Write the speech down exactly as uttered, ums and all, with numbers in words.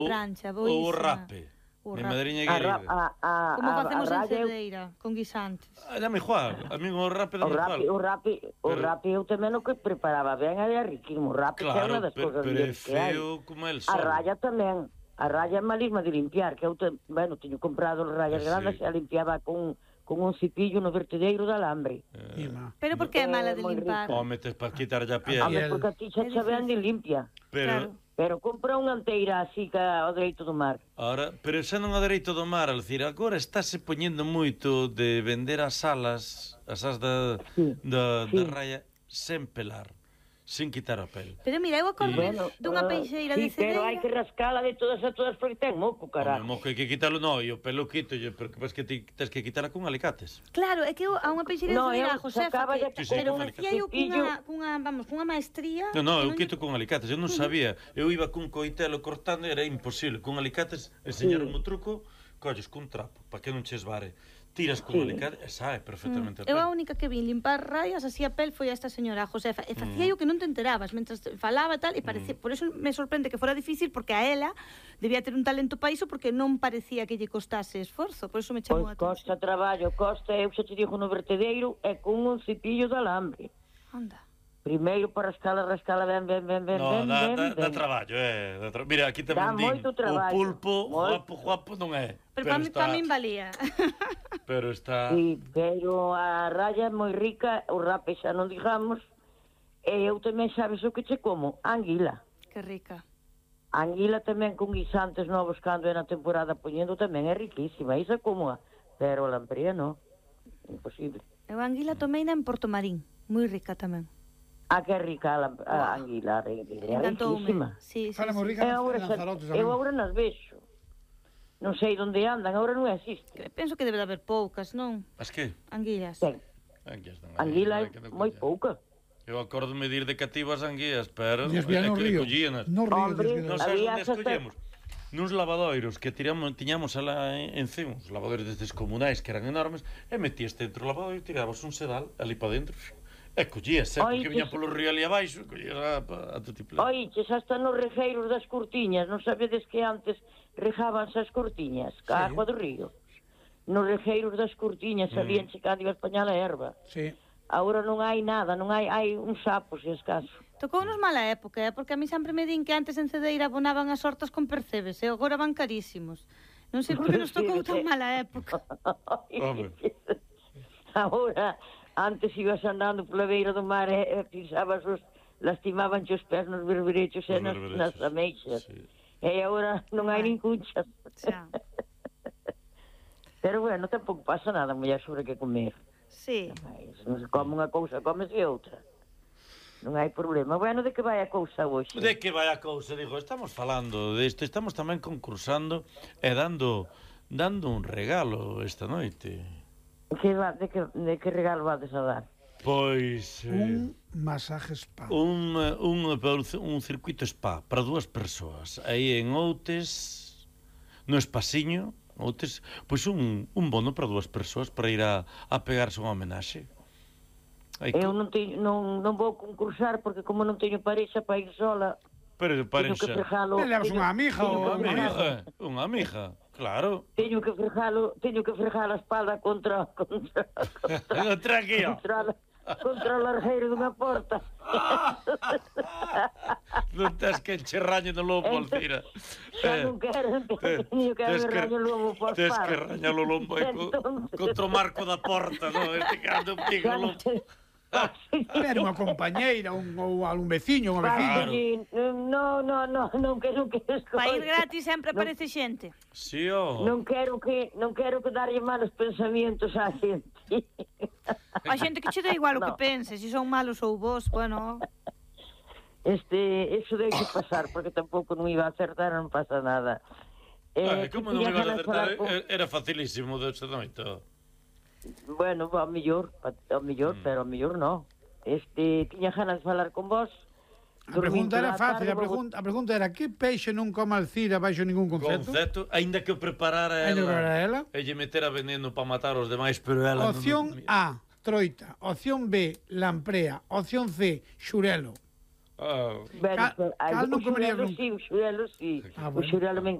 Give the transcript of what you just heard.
Prancha, boísima. O rape. O Mi rape. madriña A, querida. a, a, Como a, facemos a en raya, Cedeira, con guisantes. Ah, dame igual, a mí o rape o dame rapi, igual. o rapi, o Pero- rapi eu tamén o que preparaba ben era riquísimo. O rapi que é unha Claro, das pero, cousas pero é mellores que hai. feo como el A solo. raya tamén. A raya é malísima de limpiar, que eu, te, bueno, teño comprado rayas Eh, grandes sí. e a limpiaba con, con un cipillo no vertedeiro de alambre. Eh, Pero por que é mala de moi limpar? rica. O metes para quitar a piel. Home, piel. porque a ti xa É xa ben de difícil. limpia. Pero, Claro. Pero compra unha anteira así que ao dereito do mar. ahora, pero xa non a dereito do mar, al decir, agora estáse poñendo moito de vender as alas, as as da, Sí, da, sí. da raya, sen pelar, sen quitar a pel. Pero mira, eu acordo Bueno, dunha eh, peixeira sí, de pero hai Cedeira. que rascala de todas a todas porque ten moco, O caralho. mesmo que hai que quitalo, no, e o pelo quito, pero que pasa que ti tens que quitala con alicates. Claro, é que eu a unha peixeira de No, Cedeira, eu a Josefa, sacaba que, ya Sí, sí, pero con facía eu cepillo. cunha, cunha, vamos, cunha maestría. No, no, que eu non quito con alicates, eu non sabía. Eu iba cun coitelo cortando e era imposible. Con alicates, enseñaron o truco, colles cun trapo, para que non che esvare. Tiras con Sí. alicate e sae perfectamente a Eu a pel. única que vi limpar raias así a pel foi a esta señora, a Josefa. E facía eu que non te enterabas, mentras falaba e tal, e parecía, por eso me sorprende que fora difícil, porque a ela debía ter un talento para iso, porque non parecía que lle costase esforzo, por eso me chamou Pois a costa atención. traballo, costa, eu xa te digo no vertedeiro, é con un cipillo de alambre. Anda. Primeiro para rascala, rascala, ben, ben, ben, ben, No, ben, dá, ben, dá, dá ben. traballo, eh. Dá tra... Mira, aquí tamén Dá din, moito o traballo, pulpo, moito. guapo, guapo non é. Pero, para, mí, está, para min valía. pero está... Sí, pero a raya é moi rica, o rape xa non digamos, e eu tamén sabes o que che como, anguila. Que rica. Anguila tamén con guisantes novos cando é na temporada poñendo tamén é riquísima, isa como a, pero a lamprea non, imposible. Eu a anguila tomeina en Porto Marín, moi rica tamén. A que é rica a, lamp- a anguila, a anguila, é Encantoume. riquísima. Sí, sí, Fala sí. moi rica Eu en agora, xa- Lanzarote eu tamén. agora nas vexo. Non sei onde andan, agora non existe. Que Penso que debe de haber poucas, non? As que? Anguilas. Ten. Anguias non hai, Anguila non hai é que non moi colla. pouca. Eu acordo me de ir de cativo as anguias, pero Dios vía é no que río. collíanas. No río, Hombre, Dios vía Non no sabes Había onde as hasta- collemos? Nuns lavadoiros que tiramos, tiñamos alá en, en cima, uns lavadoiros destes comunais que eran enormes, e metías dentro do lavadoiro e tirabas un sedal ali para dentro. E collías, eh, Oi, porque viña que- polo río ali abaixo, collías a, a, a tutiplé. Oiches, hasta nos regeiros das cortiñas, non sabedes que antes rejábanse as cortiñas, ca Sí. agua do río. Nos regeiros das cortiñas sabían Mm. che cando iba a españar a erva. Sí. Agora non hai nada, non hai, hai un sapo, se escaso. Tocounos mala época, eh? Porque a mí sempre me din que antes en Cedeira abonaban as hortas con percebes, e agora van carísimos. Non sei por que nos tocou tan mala época. Home. Agora, antes ibas andando pola beira do mar e, e pisabas os, lastimaban os pés nos berberechos e Nos nas, berberechos, nas ameixas. sí. E agora non hai Ai. nin cunchas. Xa. Pero bueno, tampouco pasa nada, muller sobre que comer. Sí. Ai, se non se come unha cousa, comese outra. Non hai problema. Bueno, de que vai a cousa hoxe? De que vai a cousa, digo, estamos falando deste, estamos tamén concursando e dando dando un regalo esta noite. Que va, de, que, de que regalo vades a dar? Pois eh, Un masaje spa. un, eh, un, un circuito spa para dúas persoas aí en Outes, no Espasiño, Outes, pois un, un bono para dúas persoas para ir a, a pegarse unha homenaxe. Aí, Eu non, teño, non, non vou concursar porque como non teño parexa para ir sola, pero teño que parexa, fregalo. Te levas teño- unha amiga teño ou que unha un fregalo- amiga, unha amiga, claro. Teño que fregalo, teño que fregar a espalda contra contra contra, Contra aquí, ó. contra, la- contra o largueiro dunha porta. Non tens que encherraño no lobo, Entón, Alcira. xa non quero, te- teño que tes haber raño lobo por Tes faro. que rañar o lombo aí co, Entonces- contra o marco da porta, non? Este cando pico o lombo. Era unha compañeira, un, ou un veciño, unha vecina. Claro. No, no, no, non quero que Para ir gratis sempre aparece xente. Si, ó. Non quero que non quero que darlle malos pensamientos á xente. A xente que che dá igual o que No. pense, se son malos ou vos, bueno. Este, eso deixe pasar porque tampouco non iba a acertar, non pasa nada. Ai, que como non me tiña ibas a ganas de falar acertar? con- E- Era facilísimo desta noite. ó. Bueno, ao mellor, ao mellor, Mm. pero ao mellor non. Este, tiña ganas de falar con vos. A pregunta era fácil, a vou- pregunta, a pregunta era que peixe non come Alcira baixo ningún concepto? Concepto, aínda que o preparara Aínda que ela. preparara ela. E lle metera veneno para matar os demais, pero ela non- Opción non... A, troita. Opción B, lamprea. Opción C, xurelo. Ah. Bueno, Cal- pero, ai, cal non o comerías xurelo nunca? sí, o xurelo sí. Ah, O bueno. xurelo me